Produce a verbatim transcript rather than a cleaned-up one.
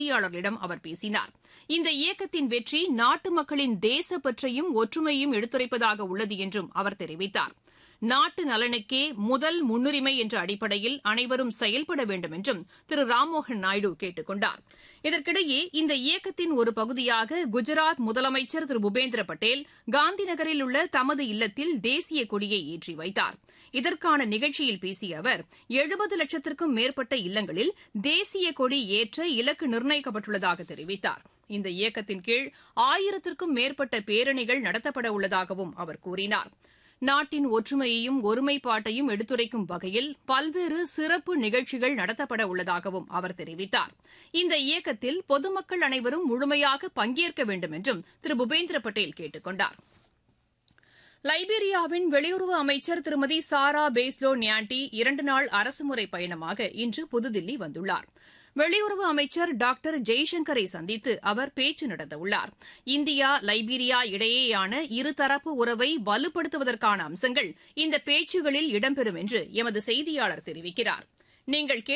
செய்தியாளர்களிடம் அவர் பேசினார். இந்த இயக்கத்தின் வெற்றி நாட்டு மக்களின் தேசப்பற்றையும் ஒற்றுமையும் எடுத்துரைப்பதாக உள்ளது என்றும் அவர் தெரிவித்தார். நாட்டு நலனுக்கே முதல் முன்னுரிமை என்ற அடிப்படையில் அனைவரும் செயல்பட வேண்டும் என்றும் திரு ராம்மோகன் நாயுடு கேட்டுக் கொண்டார். இதற்கிடையே இந்த இயக்கத்தின் ஒரு பகுதியாக குஜராத் முதலமைச்சர் திரு பூபேந்திர பட்டேல் காந்தி நகரில் உள்ள தமது இல்லத்தில் தேசிய கொடியை ஏற்றி வைத்தார். இதற்கான நிகழ்ச்சியில் பேசிய அவர் எழுபது லட்சத்திற்கும் மேற்பட்ட இல்லங்களில் தேசிய கொடி ஏற்ற இலக்கு நிர்ணயிக்கப்பட்டுள்ளதாக தெரிவித்தார். இந்த இயக்கத்தின் கீழ் ஆயிரத்திற்கும் மேற்பட்ட பேரணிகள் நடத்தப்பட உள்ளதாகவும் அவர் கூறினார். நாட்டின் ஒற்றுமையையும் ஒருமைப்பாட்டையும் எடுத்துரைக்கும் வகையில் பல்வேறு சிறப்பு நிகழ்ச்சிகள் நடத்தப்பட உள்ளதாகவும் அவர் தெரிவித்தார். இந்த இயக்கத்தில் பொதுமக்கள் அனைவரும் முழுமையாக பங்கேற்க வேண்டும் என்றும் திரு பூபேந்திர பட்டேல் கேட்டுக் கொண்டார். லைபீரியாவின் வெளியுறவு அமைச்சர் திருமதி சாரா பேஸ்லோ நியாண்டி இரண்டு நாள் அரசுமுறை பயணமாக இன்று புதுதில்லி வந்துள்ளார். வெளியுறவு அமைச்சர் டாக்டர் ஜெய்சங்கரை சந்தித்து அவர் பேச்சு நடத்தவுள்ளார். இந்தியா லைபீரியா இடையேயான இருதரப்பு உறவை வலுப்படுத்துவதற்கான அம்சங்கள் இந்த பேச்சுகளில் இடம்பெறும் என்று எமது செய்தியாளர் தெரிவிக்கிறார். நீங்கள்